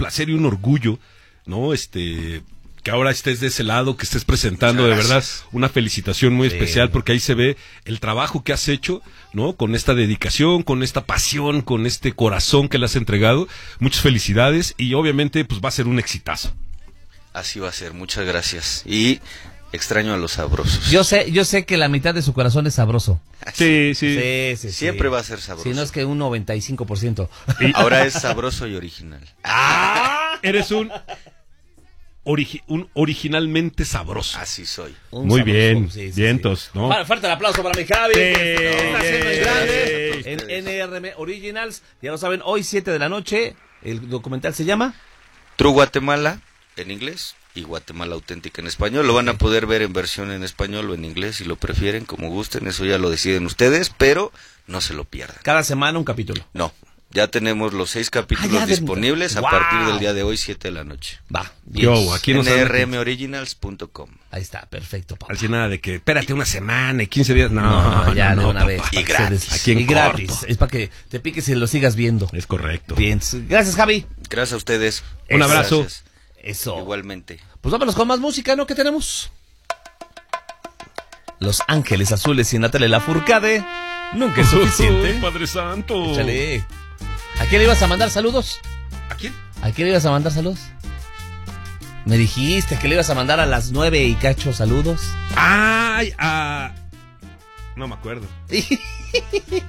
placer y un orgullo, ¿no? Que ahora estés de ese lado, que estés presentando, de verdad, una felicitación muy especial, porque ahí se ve el trabajo que has hecho, ¿no? Con esta dedicación, con esta pasión, con este corazón que le has entregado. Muchas felicidades y obviamente pues va a ser un exitazo. Así va a ser, muchas gracias. Y extraño a los sabrosos. Yo sé que la mitad de su corazón es sabroso. Sí. Siempre va a ser sabroso. Si no es que un 95%. Ahora es sabroso y original. Eres un originalmente sabroso. Así soy. Muy bien, vientos, ¿no? Fuerte el aplauso para mi Javi. Está haciendo el grande Sí. en NRM Originals. Ya lo saben, hoy 7 de la noche. El documental se llama True Guatemala en inglés y Guatemala Auténtica en español. Lo van a poder ver en versión en español o en inglés si lo prefieren, como gusten. Eso ya lo deciden ustedes, pero no se lo pierdan. cada semana un capítulo. No. Ya tenemos los 6 capítulos disponibles a partir del día de hoy, 7 de la noche. Va. Yo, aquí nos nrmoriginals.com. Ahí está, perfecto, papá. Así nada de que espérate una semana y 15 días. No, ya de una vez. Y gratis. Aquí en y gratis. Es para que te piques y lo sigas viendo. Es correcto. Bien. Gracias, Javi. Gracias a ustedes. Un abrazo. Gracias. Eso. Igualmente. Pues vámonos con más música, ¿no? ¿Qué tenemos? Los Ángeles Azules y Natalia Lafourcade. Nunca es suficiente. Padre Santo. Échale. ¿A quién le ibas a mandar saludos? ¿A quién? ¿A quién le ibas a mandar saludos? Me dijiste que le ibas a mandar a las 9 y cacho saludos. Ay, no me acuerdo.